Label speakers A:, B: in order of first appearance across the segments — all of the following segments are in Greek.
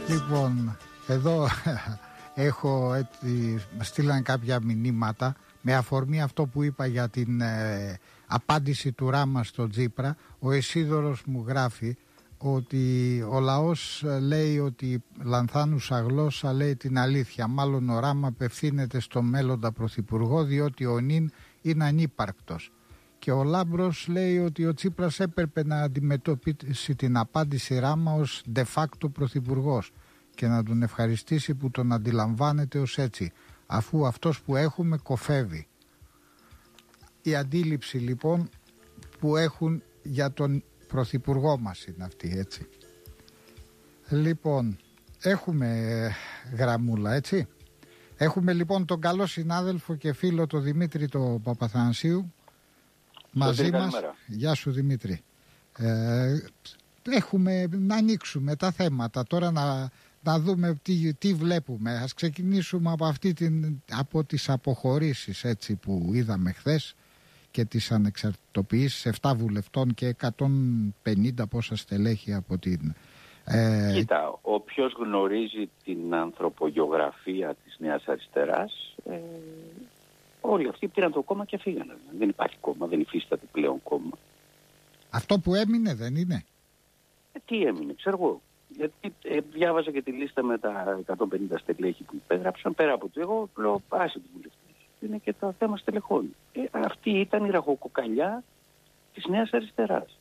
A: Λοιπόν, εδώ στείλαν κάποια μηνύματα με αφορμή αυτό που είπα για την απάντηση του Ράμα στο Τσίπρα. Ο Εσίδωρος μου γράφει ότι ο λαός λέει ότι λανθάνουσα γλώσσα λέει την αλήθεια. Μάλλον ο Ράμα απευθύνεται στο μέλλοντα πρωθυπουργό, διότι ο νυν είναι ανύπαρκτος. Και ο Λάμπρος λέει ότι ο Τσίπρας έπρεπε να αντιμετωπίσει την απάντηση Ράμα ως de facto πρωθυπουργός και να τον ευχαριστήσει που τον αντιλαμβάνεται ως έτσι, αφού αυτός που έχουμε κοφεύει. Η αντίληψη λοιπόν που έχουν για τον πρωθυπουργό μας είναι αυτή, έτσι. Λοιπόν, έχουμε γραμμούλα, έτσι. Έχουμε λοιπόν τον καλό συνάδελφο και φίλο τον Δημήτρη τον Παπαθανασίου μαζί μας. Γεια σου Δημήτρη. Έχουμε να ανοίξουμε τα θέματα τώρα, να δούμε τι βλέπουμε. Ας ξεκινήσουμε από τις αποχωρήσεις, έτσι, που είδαμε χθες και τις ανεξαρτητοποιήσεις 7 βουλευτών και 150 πόσα στελέχη από την...
B: Κοίτα, όποιος γνωρίζει την ανθρωπογεωγραφία της Νέας Αριστεράς, όλοι αυτοί πήραν το κόμμα και φύγανε. Δεν υπάρχει κόμμα, δεν υφίσταται πλέον κόμμα.
A: Αυτό που έμεινε δεν είναι.
B: Τι έμεινε, ξέρω εγώ. Γιατί διάβαζα και τη λίστα με τα 150 στελέχη που υπέγραψαν, πέρα από το εγώ λέω άσε τους βουλευτές. Είναι και το θέμα στελεχών. Αυτή ήταν η ραχοκοκαλιά της Νέας Αριστεράς.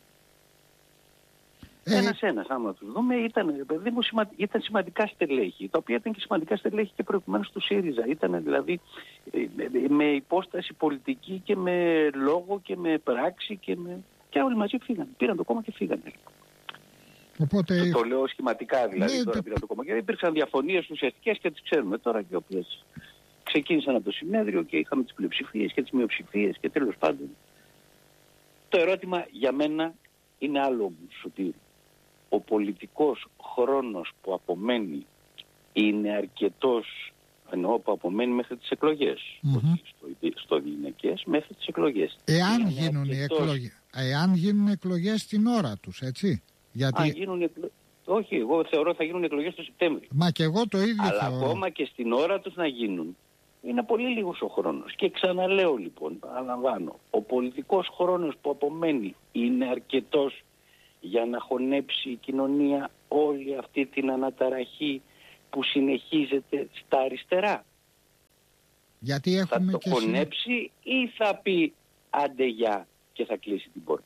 B: Ένας-ένας, άμα τους δούμε, ήταν σημαντικά στελέχη, τα οποία ήταν και σημαντικά στελέχη και προηγουμένως του ΣΥΡΙΖΑ. Ήταν δηλαδή με υπόσταση πολιτική και με λόγο και με πράξη και όλοι μαζί φύγανε. Πήραν το κόμμα και φύγανε.
A: Οπότε...
B: Το λέω σχηματικά δηλαδή, τώρα πήραν το κόμμα. Και υπήρξαν διαφωνίες ουσιαστικές και τις ξέρουμε τώρα, και οι οποίες ξεκίνησαν από το συνέδριο και είχαμε τις πλειοψηφίες και τις μειοψηφίες και τέλος πάντων. Το ερώτημα για μένα είναι άλλο όμως, ότι ο πολιτικός χρόνος που απομένει είναι αρκετός, εννοώ που απομένει μέχρι τις εκλογές, στο γυναικές μέχρι τις εκλογές.
A: Εάν γίνουν εκλογές την ώρα τους, έτσι. Γιατί...
B: Όχι, εγώ θεωρώ θα γίνουν εκλογές το Σεπτέμβριο.
A: Μα και εγώ το ίδιο
B: αλλά
A: θεωρώ.
B: Ακόμα και στην ώρα τους να γίνουν είναι πολύ λίγος ο χρόνος. Και ξαναλέω λοιπόν, παραλαμβάνω, ο πολιτικός χρόνος που απομένει είναι αρκετός για να χωνέψει η κοινωνία όλη αυτή την αναταραχή που συνεχίζεται στα αριστερά.
A: Γιατί έχουμε
B: θα το χωνέψει ή θα πει άντε γεια και θα κλείσει την πόρτα.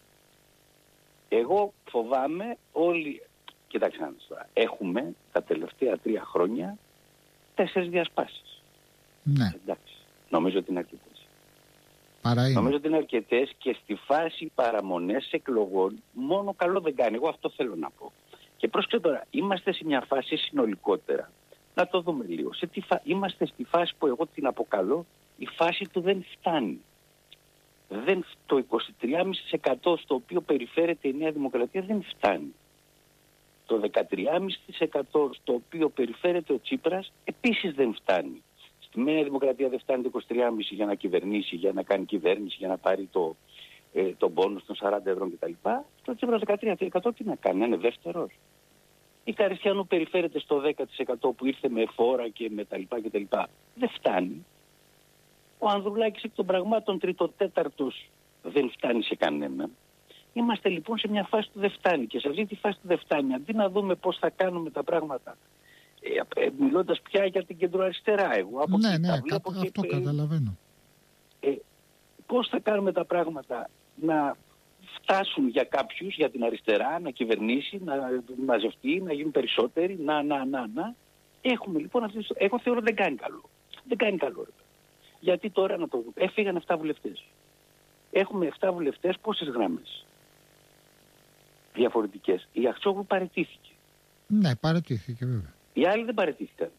B: Εγώ φοβάμαι όλοι, κοιτάξτε τώρα, έχουμε τα τελευταία 3 χρόνια 4 διασπάσεις.
A: Ναι.
B: Εντάξει, νομίζω ότι είναι αρκετές.
A: Νομίζω
B: ότι είναι αρκετές και στη φάση παραμονές εκλογών μόνο καλό δεν κάνει. Εγώ αυτό θέλω να πω. Και πρόσεξε τώρα, είμαστε σε μια φάση συνολικότερα. Να το δούμε λίγο. Είμαστε στη φάση που εγώ την αποκαλώ η φάση του δεν φτάνει. Το 23,5% στο οποίο περιφέρεται η Νέα Δημοκρατία δεν φτάνει. Το 13,5% στο οποίο περιφέρεται ο Τσίπρας επίσης δεν φτάνει. Στη Νέα Δημοκρατία δεν φτάνει το 23,5% για να κυβερνήσει, για να κάνει κυβέρνηση, για να πάρει το πόνους των 40 ευρώ κτλ. Το Τσίπρας 13% τι να κάνει, να είναι δεύτερος. Η Καριστιανού περιφέρεται στο 10% που ήρθε με φόρα και με τα λοιπά κτλ. Δεν φτάνει. Ο Ανδρουλάκης εκ των πραγμάτων 3ο-4ος δεν φτάνει σε κανένα. Είμαστε λοιπόν σε μια φάση που δεν φτάνει και σε αυτή τη φάση που δεν φτάνει, αντί να δούμε πώς θα κάνουμε τα πράγματα, μιλώντας πια για την κεντροαριστερά, εγώ από
A: αυτό καταλαβαίνω.
B: Πώς θα κάνουμε τα πράγματα να φτάσουν για κάποιους, για την αριστερά, να κυβερνήσει, να μαζευτεί, να γίνουν περισσότεροι, να. Έχουμε λοιπόν εγώ θεωρώ δεν κάνει καλό. Δεν κάνει καλό. Γιατί τώρα να το δούμε. Έφυγαν 7 βουλευτές. Έχουμε 7 βουλευτές, πόσες γραμμές διαφορετικές. Η Αξιόγλου παραιτήθηκε.
A: Ναι, παραιτήθηκε βέβαια.
B: Οι άλλοι δεν παραιτήθηκαν.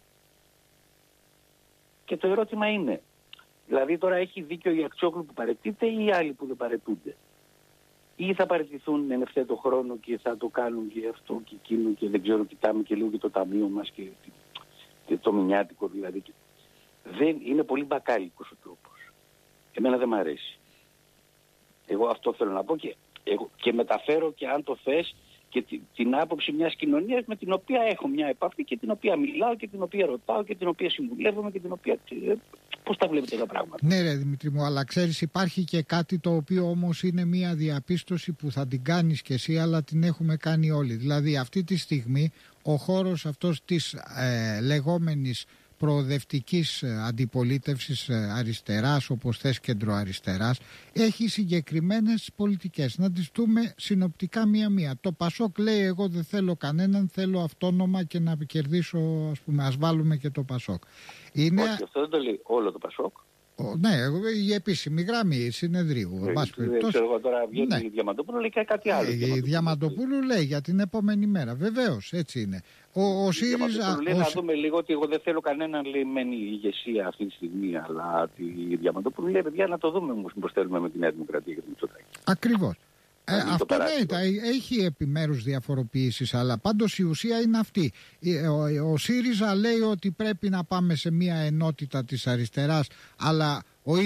B: Και το ερώτημα είναι, δηλαδή τώρα έχει δίκιο η Αξιόγλου που παραιτείται ή οι άλλοι που δεν παραιτούνται. Ή θα παραιτηθούν εν ευθέτω χρόνο και θα το κάνουν και αυτό και εκείνο και δεν ξέρω, κοιτάμε και λίγο και το ταμείο μας και το μηνιάτικο δηλαδή. Δεν είναι πολύ μπακάλικος ο τρόπος. Εμένα δεν μ' αρέσει. Εγώ αυτό θέλω να πω και μεταφέρω και αν το θες και την άποψη μιας κοινωνίας με την οποία έχω μια επαφή και την οποία μιλάω και την οποία ρωτάω και την οποία συμβουλεύομαι και την οποία... Πώς τα βλέπετε τα πράγματα?
A: Ναι ρε Δημήτρη μου, αλλά ξέρεις υπάρχει και κάτι το οποίο όμως είναι μια διαπίστωση που θα την κάνεις κι εσύ, αλλά την έχουμε κάνει όλοι. Δηλαδή αυτή τη στιγμή ο χώρος αυτός της λεγόμενης προοδευτικής αντιπολίτευσης αριστεράς, όπως θες κεντροαριστεράς, έχει συγκεκριμένες πολιτικές. Να τις δούμε συνοπτικά μία-μία. Το Πασόκ λέει εγώ δεν θέλω κανέναν, θέλω αυτόνομα και να κερδίσω, ας πούμε, ας βάλουμε και το Πασόκ.
B: Είναι... Όχι, αυτό δεν το λέει όλο το Πασόκ.
A: Ναι, η επίσημη γραμμή συνεδρίου.
B: Δεν ξέρω εγώ τώρα, βγαίνει η Διαμαντοπούλου, λέει κάτι άλλο.
A: Η Διαμαντοπούλου λέει για την επόμενη μέρα. Βεβαίως, έτσι είναι. Ο ΣΥΡΙΖΑ.
B: Λέει να δούμε λίγο ότι εγώ δεν θέλω κανέναν, λέει, μένει η ηγεσία αυτή τη στιγμή. Αλλά τη Διαμαντοπούλου λέει, παιδιά, να το δούμε όμως μήπως θέλουμε με τη Νέα Δημοκρατία και τον Μητσοτάκη.
A: Ακριβώς. Αυτό ναι, έχει επιμέρους διαφοροποιήσεις, αλλά πάντως η ουσία είναι αυτή. Ο ΣΥΡΙΖΑ λέει ότι πρέπει να πάμε σε μια ενότητα της αριστεράς, αλλά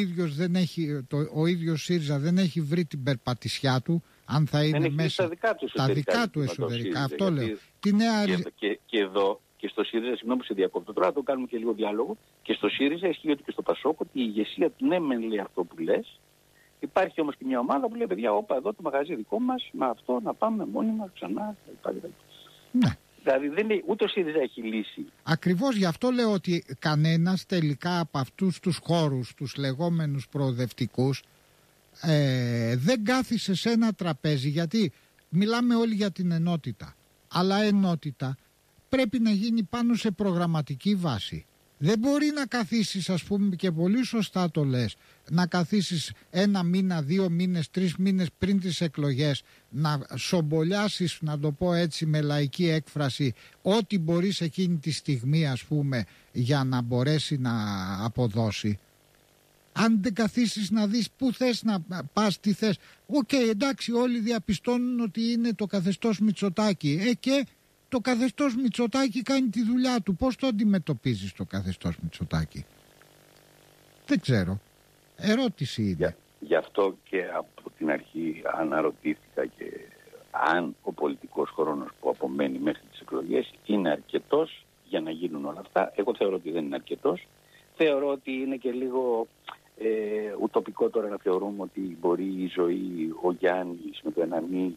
A: ο ίδιος ΣΥΡΙΖΑ δεν έχει βρει την περπατησιά του, αν θα είναι μέσα
B: τα
A: δικά του εσωτερικά. Αυτό λέω.
B: Και εδώ και στο ΣΥΡΙΖΑ, συγγνώμη που σε διακόπτω τώρα, το κάνουμε και λίγο διάλογο, και στο ΣΥΡΙΖΑ ισχύει ότι και στο Πασόκ ότι η ηγεσία του ναι μεν λέει αυτό που λες. Υπάρχει όμως και μια ομάδα που λέει, παιδιά, όπα εδώ το μαγαζί δικό μας, με αυτό να πάμε μόνοι μας ξανά.
A: Ναι.
B: Δηλαδή δεν είναι, ούτε ο ΣΥΡΙΖΑ έχει λύση.
A: Ακριβώς γι' αυτό λέω ότι κανένας τελικά από αυτούς τους χώρους, τους λεγόμενους προοδευτικούς, δεν κάθισε σε ένα τραπέζι, γιατί μιλάμε όλοι για την ενότητα. Αλλά ενότητα πρέπει να γίνει πάνω σε προγραμματική βάση. Δεν μπορεί να καθίσεις, ας πούμε, και πολύ σωστά το λες, να καθίσεις 1 μήνα, 2 μήνες, 3 μήνες πριν τις εκλογές, να σομπολιάσεις, να το πω έτσι με λαϊκή έκφραση, ό,τι μπορείς εκείνη τη στιγμή, ας πούμε, για να μπορέσει να αποδώσει. Αν δεν καθίσεις να δεις πού θες να πας, τι θες. Εντάξει, όλοι διαπιστώνουν ότι είναι το καθεστώς Μητσοτάκη. Και το καθεστώς Μητσοτάκη κάνει τη δουλειά του. Πώς το αντιμετωπίζεις το καθεστώς Μητσοτάκη? Δεν ξέρω. Ερώτηση είναι.
B: Γι' αυτό και από την αρχή αναρωτήθηκα και αν ο πολιτικός χρόνος που απομένει μέχρι τις εκλογές είναι αρκετός για να γίνουν όλα αυτά. Εγώ θεωρώ ότι δεν είναι αρκετός. Θεωρώ ότι είναι και λίγο ουτοπικό τώρα να θεωρούμε ότι μπορεί η ζωή, ο Γιάννης με το Ενανή,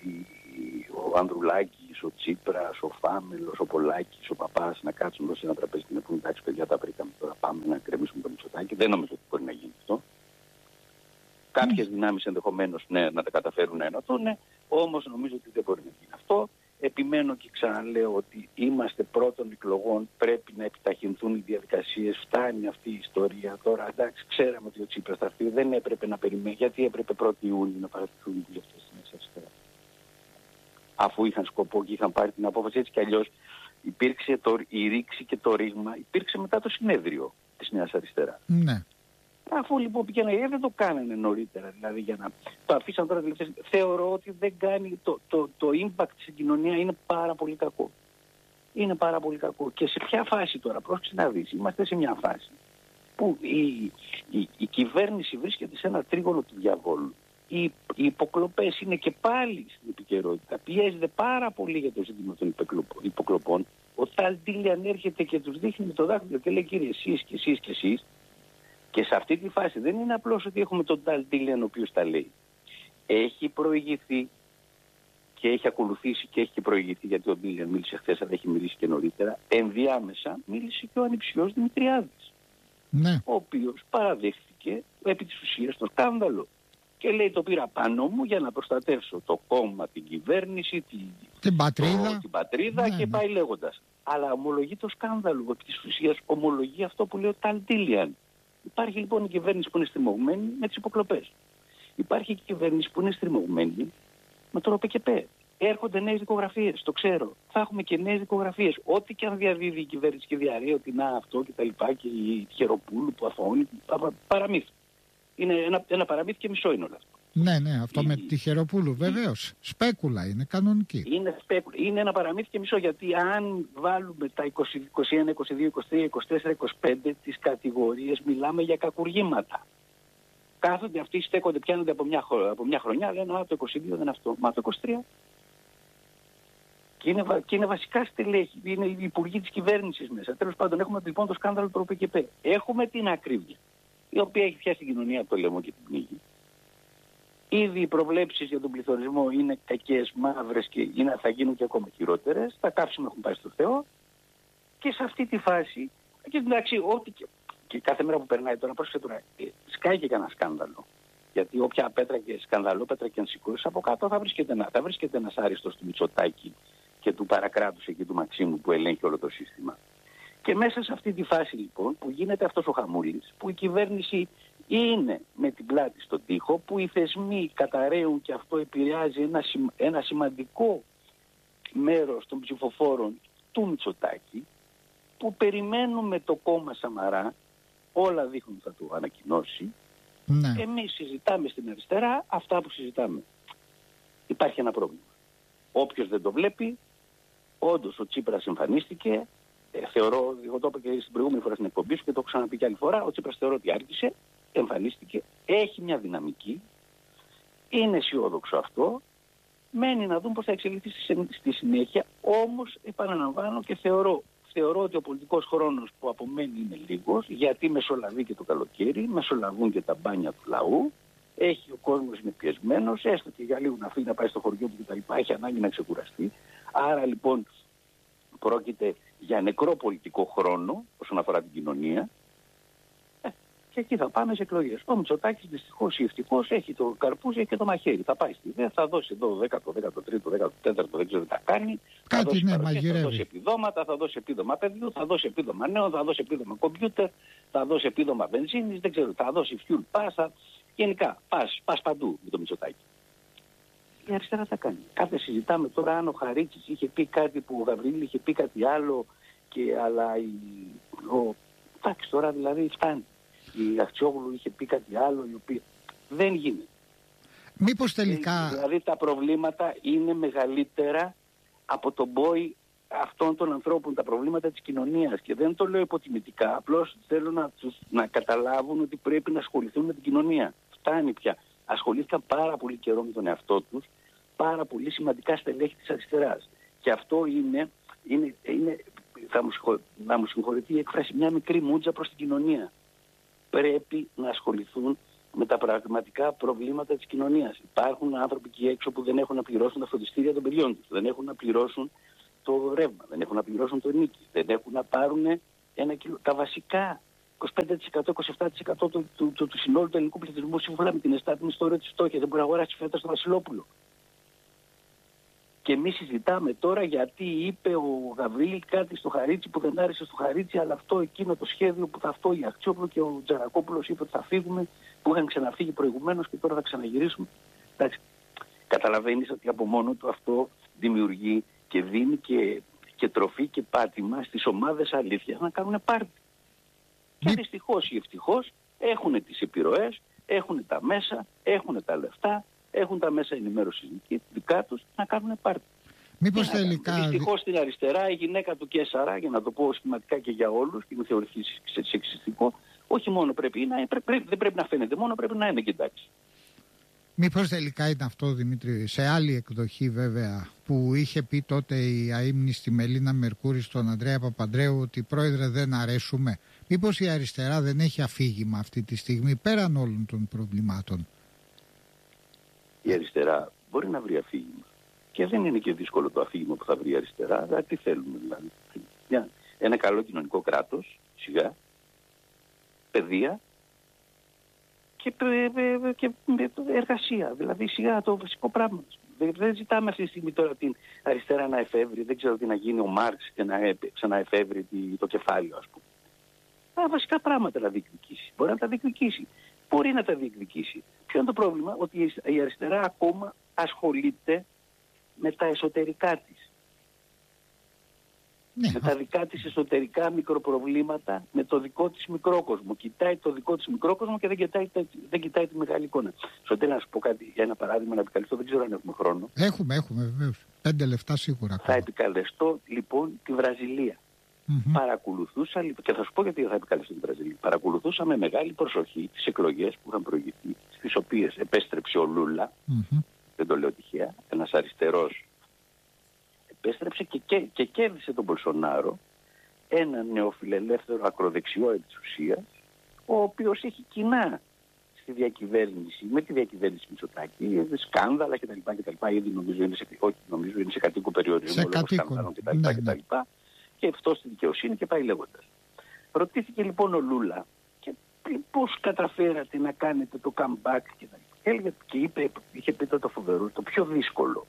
B: ο Ανδρουλάκης, ο Τσίπρας, ο Φάμελος, ο Πολάκης, ο Παπάς να κάτσουν εδώ σε ένα τραπέζι και να πούνε, εντάξει παιδιά, τα βρήκαμε, τώρα πάμε να κρεμίσουμε το Μητσοτάκη. Δεν νομίζω ότι μπορεί να γίνει αυτό. Κάποιες δυνάμεις ενδεχομένως ναι, να τα καταφέρουν να ενωθούν, όμως νομίζω ότι δεν μπορεί να γίνει αυτό. Επιμένω και ξαναλέω ότι είμαστε πρώτων εκλογών, πρέπει να επιταχυνθούν οι διαδικασίες, φτάνει αυτή η ιστορία. Τώρα εντάξει, ξέραμε ότι ο Τσίπρας θα έρθει, δεν έπρεπε να περιμένει. Γιατί έπρεπε 1η Ιούνιου να παρατηθούν οι βουλευτές της Νέας Αριστεράς? Αφού είχαν σκοπό και είχαν πάρει την απόφαση, έτσι κι αλλιώς υπήρξε η ρήξη και το ρήγμα, υπήρξε μετά το συνέδριο της Νέας Αριστεράς.
A: Ναι.
B: Αφού λοιπόν πήγαινε, δεν το κάνανε νωρίτερα, δηλαδή για να το αφήσαν τώρα τελευταίες. Θεωρώ ότι δεν κάνει, το impact στην κοινωνία είναι πάρα πολύ κακό. Είναι πάρα πολύ κακό. Και σε ποια φάση τώρα, πρόσεξε να δεις, είμαστε σε μια φάση που η κυβέρνηση βρίσκεται σε ένα τρίγωνο του διαβόλου. Οι υποκλοπές είναι και πάλι στην επικαιρότητα. Πιέζεται πάρα πολύ για το ζήτημα των υποκλοπών. Ο Ταλντίλιαν έρχεται και τους δείχνει με το δάχτυλο και λέει, κύριε, εσείς και εσείς και εσείς. Και σε αυτή τη φάση δεν είναι απλώς ότι έχουμε τον Ταλντίλιαν ο οποίος τα λέει. Έχει προηγηθεί και έχει ακολουθήσει και έχει προηγηθεί, γιατί ο Ντίλιαν μίλησε χθες, αλλά έχει μιλήσει και νωρίτερα. Ενδιάμεσα μίλησε και ο ανιψιός Δημητριάδης,
A: ναι,
B: ο οποίος παραδέχθηκε επί της ουσίας το σκάνδαλο. Και λέει, το πήρα πάνω μου για να προστατεύσω το κόμμα, την κυβέρνηση, την πατρίδα, και πάει λέγοντας. Αλλά ομολογεί το σκάνδαλο, επί της ουσίας ομολογεί αυτό που λέει ο Ταλντίλιαν. Υπάρχει λοιπόν η κυβέρνηση που είναι στριμωγμένη με τις υποκλοπές. Υπάρχει η κυβέρνηση που είναι στριμωγμένη με το ΡΟΠΕΚΕΠΕ. Έρχονται νέες δικογραφίες, το ξέρω. Θα έχουμε και νέες δικογραφίες. Ό,τι και αν διαδίδει η κυβέρνηση και διαρρέει ότι να αυτό και τα λοιπά, και η Χεροπούλου που αφώνει, παραμύθι. Είναι ένα παραμύθι και μισό είναι όλα αυτά.
A: Ναι, αυτό με τη Χεροπούλου βεβαίως. Σπέκουλα είναι, κανονική.
B: Είναι ένα παραμύθι και μισό, γιατί αν βάλουμε τα 21, 22, 23, 24, 25 τις κατηγορίες, μιλάμε για κακουργήματα. Κάθονται αυτοί, στέκονται, πιάνονται από μια χρονιά, λένε το 22 δεν είναι αυτό. Μα το 23. Και είναι βασικά στελέχη, είναι οι υπουργοί της κυβέρνησης μέσα. Τέλος πάντων, έχουμε λοιπόν το σκάνδαλο του ΟΠΕΚΕΠΕ. Έχουμε την ακρίβεια, η οποία έχει πιάσει την κοινωνία από το λαιμό και την πνίγει. Ήδη οι προβλέψεις για τον πληθωρισμό είναι κακές, μαύρες και θα γίνουν και ακόμα χειρότερες. Τα καύσιμα έχουν πάει στο Θεό. Και σε αυτή τη φάση, και εντάξει, και κάθε μέρα που περνάει τώρα, πρόσεχε τώρα, σκάει και κανένα σκάνδαλο. Γιατί όποια πέτρα και σκανδαλόπέτρα και αν σηκώσεις από κάτω θα βρίσκεται ένας άριστος του Μητσοτάκη και του παρακράτους εκεί του Μαξίμου που ελέγχει όλο το σύστημα. Και μέσα σε αυτή τη φάση λοιπόν που γίνεται αυτός ο χαμούλης, που η κυβέρνηση είναι με την πλάτη στον τοίχο, που οι θεσμοί καταραίουν και αυτό επηρεάζει ένα σημαντικό μέρος των ψηφοφόρων του Μητσοτάκη, που περιμένουμε το κόμμα Σαμαρά, όλα δείχνουν θα το ανακοινώσει. Ναι. Εμείς συζητάμε στην αριστερά αυτά που συζητάμε. Υπάρχει ένα πρόβλημα. Όποιος δεν το βλέπει, όντως ο Τσίπρας εμφανίστηκε. Θεωρώ, εγώ το είπα και στην προηγούμενη φορά στην εκπομπή σου και το έχω ξαναπεί και άλλη φορά, ο Τσίπρας θεωρώ ότι άρχισε, εμφανίστηκε, έχει μια δυναμική, είναι αισιόδοξο αυτό, μένει να δούμε πώς θα εξελιχθεί στη συνέχεια, όμως επαναλαμβάνω και θεωρώ ότι ο πολιτικός χρόνος που απομένει είναι λίγος, γιατί μεσολαβεί και το καλοκαίρι, μεσολαβούν και τα μπάνια του λαού, ο κόσμος είναι πιεσμένος, έστω και για λίγο να φύγει να πάει στο χωριό του κτλ. Έχει ανάγκη να ξεκουραστεί. Άρα λοιπόν πρόκειται για νεκρό πολιτικό χρόνο όσον αφορά την κοινωνία. Και εκεί θα πάμε σε εκλογές. Ο Μητσοτάκης δυστυχώς ή ευτυχώς έχει το καρπούζι και το μαχαίρι. Θα πάει στη ΔΕ, θα δώσει εδώ 10ο, 13ο, 14ο, δεν ξέρω τι θα κάνει.
A: Κάτι
B: θα δώσει επιδόματα, θα δώσει επίδομα παιδιού, θα δώσει επίδομα νέων, θα δώσει επίδομα κομπιούτερ, θα δώσει επίδομα βενζίνης, δεν ξέρω, θα δώσει fuel pass. Γενικά, πας παντού με το Μητσοτάκη. Η αριστερά θα κάνει. Κάθε συζητάμε τώρα αν ο Χαρίτσης είχε πει κάτι που ο Γαβρίλη είχε πει κάτι άλλο, αλλά εντάξει τώρα δηλαδή φτάνει. Η Αχτσιόγλου είχε πει κάτι άλλο, η οποία δεν γίνεται.
A: Μήπως τελικά...
B: Δηλαδή τα προβλήματα είναι μεγαλύτερα από τον πόη αυτών των ανθρώπων, τα προβλήματα της κοινωνίας. Και δεν το λέω υποτιμητικά, απλώς θέλω να καταλάβουν ότι πρέπει να ασχοληθούν με την κοινωνία. Φτάνει πια. Ασχολήθηκαν πάρα πολύ καιρό με τον εαυτό τους, πάρα πολύ σημαντικά στελέχη της αριστεράς. Και αυτό είναι θα μου συγχωρηθεί η έκφραση, μια μικρή μούτζα προς την κοινωνία. Πρέπει να ασχοληθούν με τα πραγματικά προβλήματα της κοινωνίας. Υπάρχουν άνθρωποι εκεί έξω που δεν έχουν να πληρώσουν τα φροντιστήρια των παιδιών τους, δεν έχουν να πληρώσουν το ρεύμα, δεν έχουν να πληρώσουν το νίκη, δεν έχουν να πάρουν τα βασικά 25%-27% του συνόλου του ελληνικού πληθυσμού σύμφωνα με την εστάτινη ιστορία της φτώχειας. Δεν μπορεί να αγοράσει φέτα στο Βασιλόπουλο. Και εμείς συζητάμε τώρα γιατί είπε ο Γαβρίλη κάτι στο Χαρίτσι που δεν άρεσε στο Χαρίτσι, αλλά εκείνο το σχέδιο που θα αυτό η Αχτσιόγλου και ο Τζανακόπουλος είπε ότι θα φύγουμε, που είχαν ξαναφύγει προηγουμένως και τώρα θα ξαναγυρίσουμε. Εντάξει, καταλαβαίνεις ότι από μόνο του αυτό δημιουργεί και δίνει και τροφή και πάτημα στις ομάδες αλήθειας να κάνουν πάρτι. Και δυστυχώς ή ευτυχώς έχουν τις επιρροές, έχουν τα μέσα, έχουν τα λεφτά, έχουν τα μέσα ενημέρωσης δικά τους να κάνουν πάρτι.
A: Μήπως τελικά...
B: Δυστυχώς στην αριστερά η γυναίκα του Κέσσαρα, για να το πω σχηματικά και για όλους, και μου θεωρηθεί σεξιστικό, όχι μόνο δεν πρέπει να φαίνεται, μόνο πρέπει να είναι και εντάξει.
A: Μήπως τελικά είναι αυτό, Δημήτρη, σε άλλη εκδοχή βέβαια, που είχε πει τότε η αείμνηστη Μελίνα Μερκούρη στον Ανδρέα Παπανδρέου ότι πρόεδρε δεν αρέσουμε. Μήπως η αριστερά δεν έχει αφήγημα αυτή τη στιγμή πέραν όλων των προβλημάτων?
B: Η αριστερά μπορεί να βρει αφήγημα. Και δεν είναι και δύσκολο το αφήγημα που θα βρει η αριστερά. Αλλά τι θέλουμε δηλαδή? Ένα καλό κοινωνικό κράτος, σιγά, παιδεία και εργασία. Δηλαδή σιγά το βασικό πράγμα. Δεν ζητάμε αυτή τη στιγμή τώρα την αριστερά να εφεύρει, δεν ξέρω τι να γίνει ο Μάρξ και να ξαναεφεύρει το κεφάλαιο, ας πούμε. Τα βασικά πράγματα να διεκδικήσει. Μπορεί να τα διεκδικήσει. Μπορεί να τα διεκδικήσει. Ποιο είναι το πρόβλημα? Ότι η αριστερά ακόμα ασχολείται με τα εσωτερικά της. Ναι. Με τα δικά της εσωτερικά μικροπροβλήματα, με το δικό της μικρόκοσμο. Κοιτάει το δικό της μικρόκοσμο και δεν κοιτάει τη μεγάλη εικόνα. Στο τέλος να σου πω κάτι για ένα παράδειγμα να επικαλεστώ, δεν ξέρω αν έχουμε χρόνο.
A: Έχουμε βεβαίως. 5 λεπτά σίγουρα.
B: Θα επικαλεστώ λοιπόν τη Βραζιλία. Παρακολουθούσα, και θα σου πω γιατί θα επικαλεστώ τη Βραζιλία. Παρακολουθούσα με μεγάλη προσοχή τις εκλογές που είχαν προηγηθεί, στις οποίες επέστρεψε ο Λούλα, δεν το λέω τυχαία, ένας αριστερός επέστρεψε και κέρδισε τον Μπολσονάρο, έναν νεοφιλελεύθερο ακροδεξιό επί της ουσίας, ο οποίος έχει κοινά στη διακυβέρνηση, με τη διακυβέρνηση Μητσοτάκη, σκάνδαλα κτλ. Ήδη νομίζω είναι σε κατοίκο περιορισμό λόγω σκάνδαλων κτλ. Και αυτό στη δικαιοσύνη και πάει λέγοντας. Ρωτήθηκε λοιπόν ο Λούλα και πώς καταφέρατε να κάνετε το comeback και είχε πει το φοβερό, το πιο δύσκολο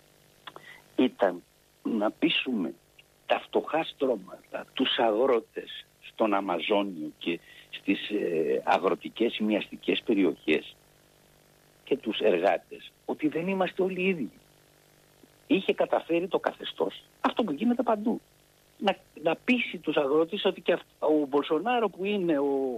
B: ήταν να πείσουμε τα φτωχά στρώματα, τους αγρότες στον Αμαζόνιο και στις αγροτικές ή μοιαστικές περιοχές και τους εργάτες ότι δεν είμαστε όλοι ίδιοι. Είχε καταφέρει το καθεστώς αυτό που γίνεται παντού. Να πείσει τους αγρότες ότι και ο Μπολσονάρο που είναι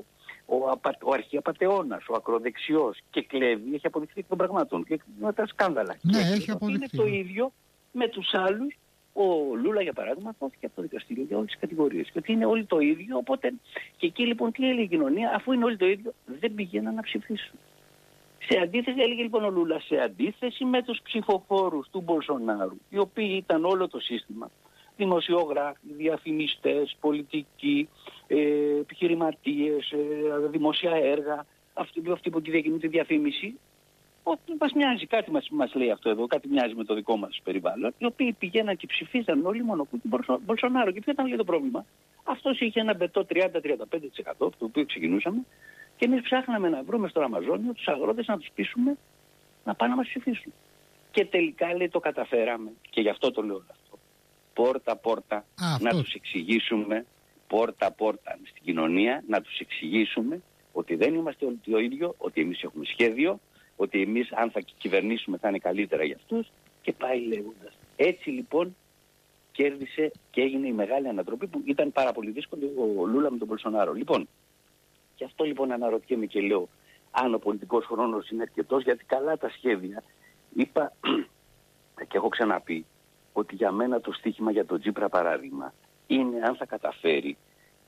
B: ο αρχιαπατεώνας, ο ακροδεξιός και κλέβει, έχει αποδειχθεί εκ των πραγμάτων και με τα σκάνδαλα.
A: Ναι,
B: και
A: έχει αποδειχθεί.
B: Είναι το ίδιο με τους άλλους. Ο Λούλα για παράδειγμα δόθηκε από το δικαστήριο για όλες τις κατηγορίες και ότι είναι όλοι το ίδιο, οπότε και εκεί λοιπόν τι έλεγε η κοινωνία, αφού είναι όλοι το ίδιο δεν πηγαίναν να ψηφίσουν. Σε αντίθεση, έλεγε λοιπόν ο Λούλα, σε αντίθεση με τους ψηφοφόρους του Μπολσονάρου, οι οποίοι ήταν όλο το σύστημα, δημοσιογράφοι, διαφημιστές, πολιτικοί, επιχειρηματίες, δημόσια έργα, αυτοί που διακινούν τη διαφήμιση, ότι μας μοιάζει, κάτι μας λέει αυτό εδώ, κάτι μοιάζει με το δικό μας περιβάλλον, οι οποίοι πηγαίναν και ψηφίζαν όλοι μόνο που τον Μπολσονάρο. Και ποιο ήταν λέει το πρόβλημα? Αυτός είχε ένα μπετό 30-35% από το οποίο ξεκινούσαμε και εμείς ψάχναμε να βρούμε στο Αμαζόνιο τους αγρότες να τους πείσουμε να πάνε να μας ψηφίσουν. Και τελικά λέει το καταφέραμε και γι' αυτό το λέω αυτό. Πόρτα-πόρτα να τους εξηγήσουμε, πόρτα-πόρτα στην κοινωνία να τους εξηγήσουμε ότι δεν είμαστε όλοι το ίδιο, ότι εμείς έχουμε σχέδιο, ότι εμείς αν θα κυβερνήσουμε θα είναι καλύτερα για αυτούς και πάει λέγοντας. Έτσι λοιπόν κέρδισε και έγινε η μεγάλη ανατροπή που ήταν πάρα πολύ δύσκολη ο Λούλα με τον Μπολσονάρο. Λοιπόν, και αυτό λοιπόν αναρωτιέμαι και λέω αν ο πολιτικός χρόνος είναι αρκετός, γιατί καλά τα σχέδια είπα και έχω ξαναπεί ότι για μένα το στίχημα για τον Τζίπρα παράδειγμα είναι αν θα καταφέρει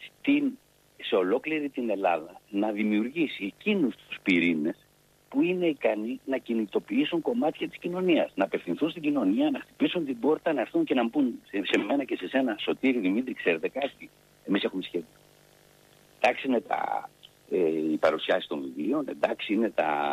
B: σε ολόκληρη την Ελλάδα να δημιουργήσει εκείνους τους πυρήνες που είναι ικανοί να κινητοποιήσουν κομμάτια της κοινωνίας, να απευθυνθούν στην κοινωνία, να χτυπήσουν την πόρτα, να έρθουν και να μου πούν σε μένα και σε σένα, Σωτήρη, Δημήτρη, ξέρετε κάτι, εμείς έχουμε σχέδιο. Εντάξει είναι οι παρουσιάσεις των βιβλίων, εντάξει είναι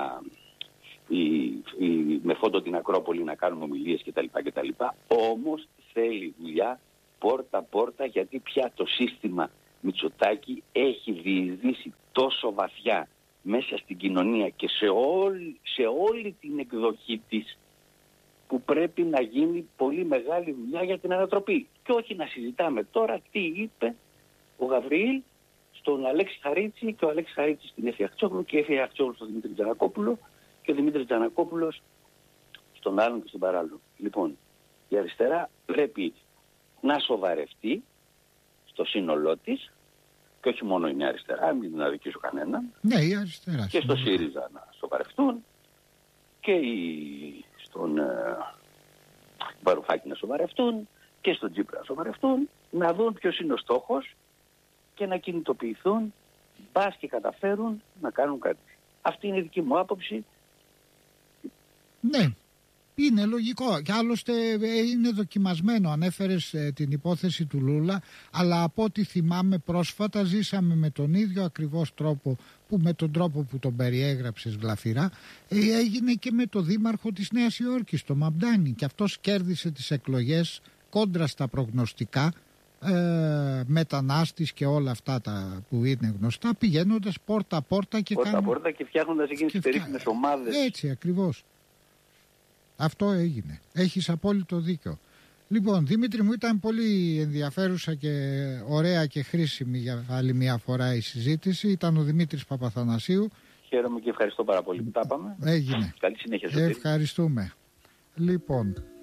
B: με φόντο την Ακρόπολη να κάνουμε ομιλίες κτλ. Όμως θέλει δουλειά πόρτα-πόρτα, γιατί πια το σύστημα Μητσοτάκη έχει διεισδύσει τόσο βαθιά μέσα στην κοινωνία και σε όλη την εκδοχή της που πρέπει να γίνει πολύ μεγάλη δουλειά για την ανατροπή. Και όχι να συζητάμε τώρα τι είπε ο Γαβριήλ στον Αλέξη Χαρίτση και ο Αλέξης Χαρίτσης στην Έφη Αχτσόγλου και η Έφη Αχτσόγλου στον Δημήτρη Τζανακόπουλο και ο Δημήτρης Τζανακόπουλος στον άλλον και στον παράλληλο. Λοιπόν, η αριστερά πρέπει να σοβαρευτεί στο σύνολό της και όχι μόνο η Νέα Αριστερά, μην την αδικήσω κανέναν.
A: Ναι, η αριστερά.
B: Και στο ΣΥΡΙΖΑ να σοβαρευτούν και στον Βαρουφάκη να σοβαρευτούν και στον Τζίπρα να σοβαρευτούν, να δουν ποιος είναι ο στόχος και να κινητοποιηθούν, μπας και καταφέρουν να κάνουν κάτι. Αυτή είναι η δική μου άποψη.
A: Ναι. Είναι λογικό και άλλωστε είναι δοκιμασμένο. Ανέφερες την υπόθεση του Λούλα, αλλά από ό,τι θυμάμαι πρόσφατα ζήσαμε με τον ίδιο ακριβώς τρόπο με τον τρόπο που τον περιέγραψες γλαφυρά, έγινε και με το δήμαρχο της Νέας Υόρκης, τον Μαμπντάνη, και αυτός κέρδισε τις εκλογές κόντρα στα προγνωστικά, μετανάστης και όλα αυτά που είναι γνωστά, πηγαίνοντας πόρτα-πόρτα και
B: πόρτα-πόρτα και φτιάχνοντας εκείνες τις περίφημες ομάδες.
A: Έτσι ακριβώς. Αυτό έγινε. Έχεις απόλυτο δίκιο. Λοιπόν, Δημήτρη μου, ήταν πολύ ενδιαφέρουσα και ωραία και χρήσιμη για άλλη μια φορά η συζήτηση. Ήταν ο Δημήτρης Παπαθανασίου.
B: Χαίρομαι και ευχαριστώ πάρα πολύ που τα είπαμε.
A: Έγινε.
B: Καλή συνέχεια.
A: Ευχαριστούμε. Λοιπόν...